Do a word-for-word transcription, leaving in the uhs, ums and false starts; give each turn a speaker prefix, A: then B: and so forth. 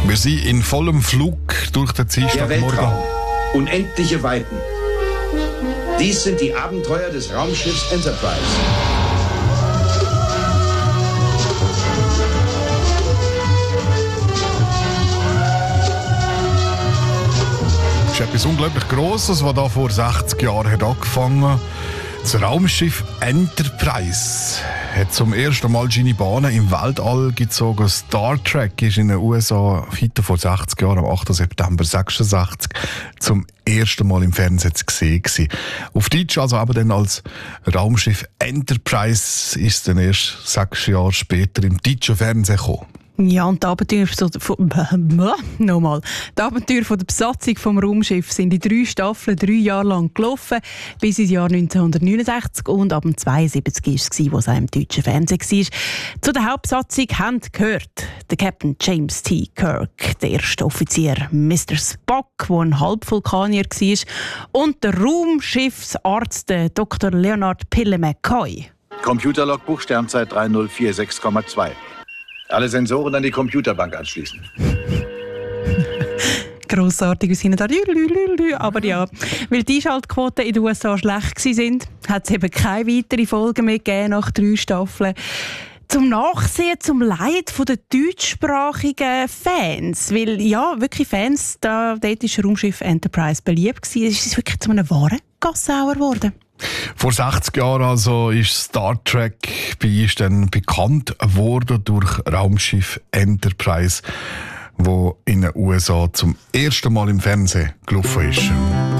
A: Wir sind in vollem Flug durch den
B: Der
A: Dienstagmorgen.
B: Weltraum. Unendliche Weiten. Dies sind die Abenteuer des Raumschiffs Enterprise.
A: Das ist etwas unglaublich Grosses, was da vor sechzig Jahren hat angefangen. Das Raumschiff Enterprise hat zum ersten Mal seine Bahnen im Weltall gezogen. Star Trek ist in den U S A heute vor sechzig Jahren, am achten September sechsundsechzig, zum ersten Mal im Fernsehen zu sehen gewesen. Auf Deutsch also aber dann als Raumschiff Enterprise ist es dann erst sechs Jahre später im deutschen Fernsehen gekommen.
C: Ja, und die Abenteuer von, von, nochmal. Die Abenteuer von der Besatzung vom Raumschiff sind in drei Staffeln drei Jahre lang gelaufen, bis ins Jahr neunzehnhundertneunundsechzig, und ab dem zweiundsiebzig war es, wo es auch im deutschen Fernsehen war. Zu der Hauptbesatzung haben gehört der Captain James T. Kirk, der erste Offizier Mister Spock, der ein Halbvulkanier war, und der Raumschiffsarzt Doktor Leonard Pille McCoy.
D: Computerlogbuch Sternzeit drei null vier sechs Komma zwei. Alle Sensoren an die Computerbank anschließen.
C: Grossartig, wir sind da. Aber ja, weil die Einschaltquoten in den U S A schlecht waren, hat es eben keine weitere Folge mehr gegeben nach drei Staffeln. Zum Nachsehen, zum Leid der deutschsprachigen Fans. Weil, ja, wirklich Fans, da, dort war Raumschiff Enterprise beliebt gewesen. Es ist wirklich zu einem wahren Gassauer geworden.
A: Vor sechzig Jahren also ist Star Trek bei uns dann bekannt worden durch Raumschiff Enterprise, wo in den U S A zum ersten Mal im Fernsehen gelaufen ist.